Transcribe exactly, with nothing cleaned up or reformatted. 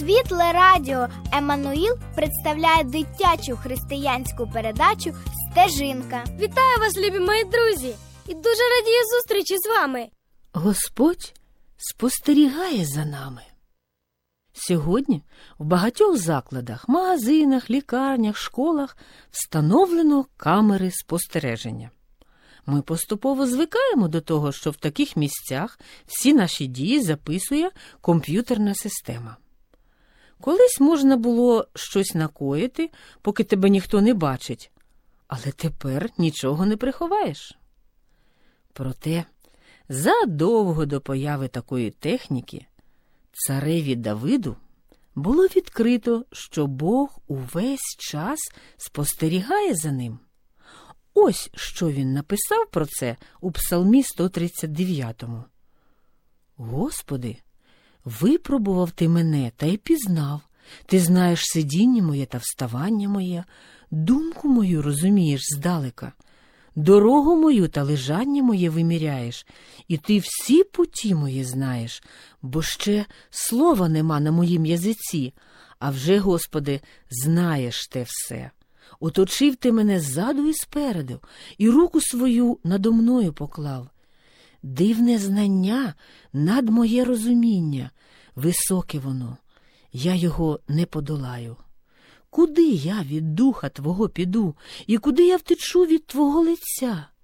Світле радіо «Еммануїл» представляє дитячу християнську передачу «Стежинка». Вітаю вас, любі мої друзі! І дуже радію зустрічі з вами. Господь спостерігає за нами. Сьогодні в багатьох закладах, магазинах, лікарнях, школах встановлено камери спостереження. Ми поступово звикаємо до того, що в таких місцях всі наші дії записує комп'ютерна система. Колись можна було щось накоїти, поки тебе ніхто не бачить, але тепер нічого не приховаєш. Проте, задовго до появи такої техніки, цареві Давиду було відкрито, що Бог увесь час спостерігає за ним. Ось що він написав про це у Псалмі сто тридцять дев'ятому. «Господи, випробував ти мене та й пізнав. Ти знаєш сидіння моє та вставання моє, думку мою розумієш здалека. Дорогу мою та лежання моє виміряєш, і ти всі путі мої знаєш, бо ще слова нема на моїм язиці, а вже, Господи, знаєш те все. Оточив ти мене ззаду і спереду, і руку свою надо мною поклав. Дивне знання над моє розуміння, високе воно, я його не подолаю. Куди я від духа Твого піду, і куди я втечу від Твого лиця?